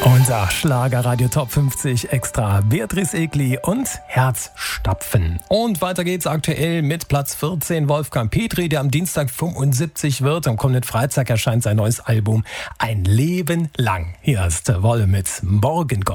Unser Schlagerradio Top 50 Extra. Beatrice Egli und Herzstapfen. Und weiter geht's aktuell mit Platz 14 Wolfgang Petri, der am Dienstag 75 wird. Am kommenden Freitag erscheint sein neues Album Ein Leben lang. Hier ist Wolle mit Morgengott.